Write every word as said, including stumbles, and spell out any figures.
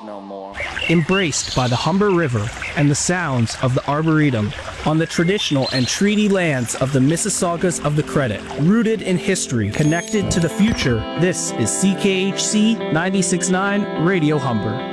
no more. Embraced by the Humber River and the sounds of the Arboretum, on the traditional and treaty lands of the Mississaugas of the Credit, rooted in history, connected to the future, this is C K H C ninety-six point nine Radio Humber.